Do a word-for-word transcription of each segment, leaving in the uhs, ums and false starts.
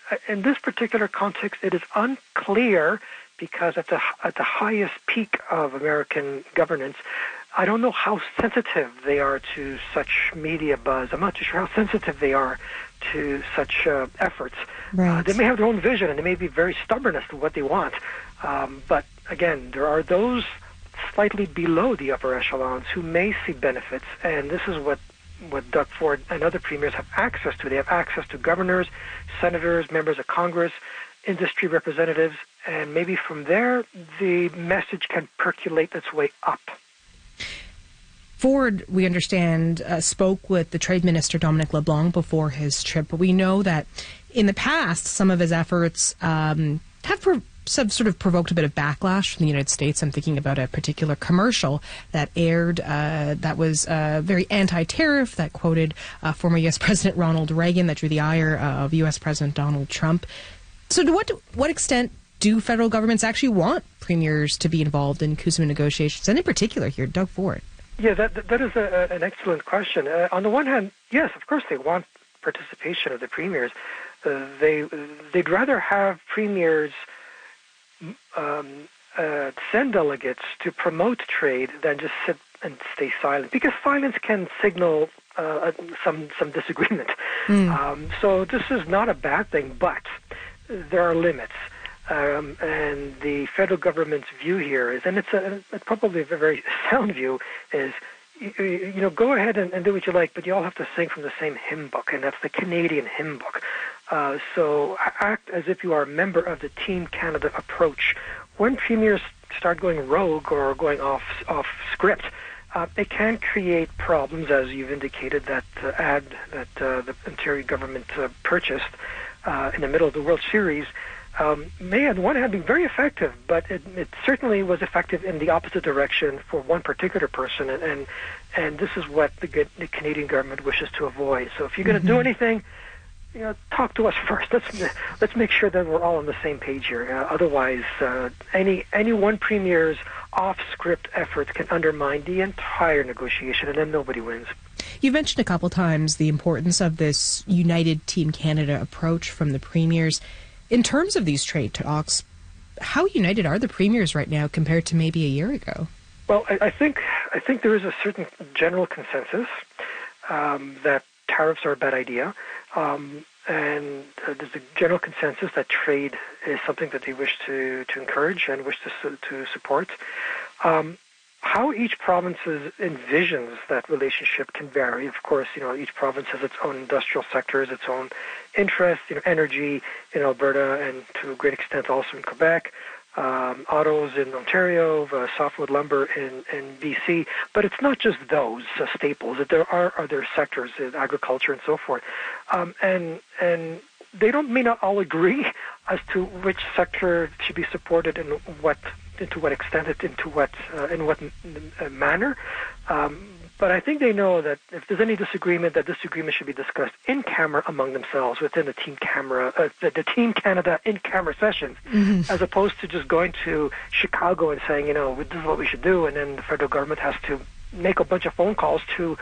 in this particular context, it is unclear because at the at the highest peak of American governance, I don't know how sensitive they are to such media buzz. I'm not too sure how sensitive they are to such uh, efforts. Right. Uh, they may have their own vision, and they may be very stubborn as to what they want. Um, but again, there are those slightly below the upper echelons who may see benefits, and this is what what Doug Ford and other premiers have access to. They have access to governors, senators, members of Congress, industry representatives, and maybe from there the message can percolate its way up. Ford, we understand, uh, spoke with the Trade Minister Dominic LeBlanc before his trip, but we know that in the past some of his efforts um, have pro- have sort of provoked a bit of backlash from the United States. I'm thinking about a particular commercial that aired uh, that was uh, very anti-tariff, that quoted uh, former U S President Ronald Reagan, that drew the ire uh, of U S President Donald Trump. So to what, what extent do federal governments actually want premiers to be involved in CUSMA negotiations, and in particular here, Doug Ford? Yeah, that that is a, an excellent question. Uh, on the one hand, yes, of course they want participation of the premiers. Uh, they, they'd rather have premiers Um, uh, send delegates to promote trade than just sit and stay silent, because silence can signal uh, some some disagreement. Mm. Um, so this is not a bad thing, but there are limits. Um, and the federal government's view here is, and it's, a, it's probably a very sound view, is you, you know, go ahead and, and do what you like, but you all have to sing from the same hymn book, and that's the Canadian hymn book. Uh, so act as if you are a member of the Team Canada approach. When premiers start going rogue or going off off script, uh, it can create problems, as you've indicated, that uh, ad that uh, the Ontario government uh, purchased uh, in the middle of the World Series um, may, on one hand, be very effective, but it, it certainly was effective in the opposite direction for one particular person, and and, and this is what the, good, the Canadian government wishes to avoid. So if you're going to mm-hmm. do anything, you know, talk to us first. Let's let's make sure that we're all on the same page here. Uh, otherwise, uh, any any one premier's off-script efforts can undermine the entire negotiation, and then nobody wins. You mentioned a couple times the importance of this United Team Canada approach from the premiers. In terms of these trade talks, how united are the premiers right now compared to maybe a year ago? Well, I, I think I think there is a certain general consensus um, that tariffs are a bad idea. Um, and uh, there's a general consensus that trade is something that they wish to, to encourage and wish to su- to support. Um, how each province envisions that relationship can vary. Of course, you know, each province has its own industrial sectors, its own interests, you know, energy in Alberta and to a great extent also in Quebec. Um, autos in Ontario, uh, softwood lumber in, in B C, but it's not just those uh, staples. There are other sectors in agriculture and so forth, um, and and they don't may not all agree as to which sector should be supported and what, into what extent, into what uh, in what uh, manner. Um, But I think they know that if there's any disagreement, that disagreement should be discussed in camera among themselves within the Team Camera, uh, the, the Team Canada in camera sessions, mm-hmm. as opposed to just going to Chicago and saying, you know, this is what we should do, and then the federal government has to make a bunch of phone calls to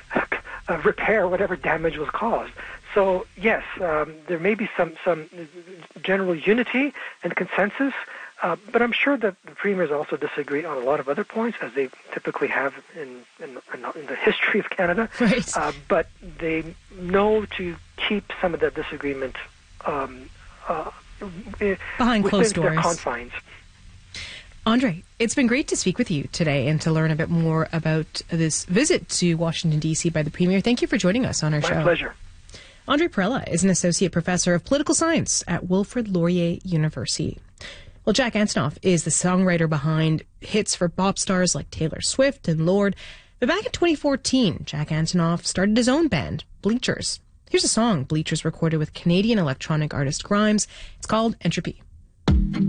uh, repair whatever damage was caused. So yes, um, there may be some some general unity and consensus. Uh, but I'm sure that the premiers also disagree on a lot of other points, as they typically have in in, in the history of Canada. Right. Uh, but they know to keep some of that disagreement um, uh, behind closed doors, their confines. Andre, it's been great to speak with you today and to learn a bit more about this visit to Washington, D C by the Premier. Thank you for joining us on our My show. My pleasure. Andre Perella is an associate professor of political science at Wilfrid Laurier University. Well, Jack Antonoff is the songwriter behind hits for pop stars like Taylor Swift and Lorde. But back in twenty fourteen, Jack Antonoff started his own band, Bleachers. Here's a song Bleachers recorded with Canadian electronic artist Grimes. It's called Entropy.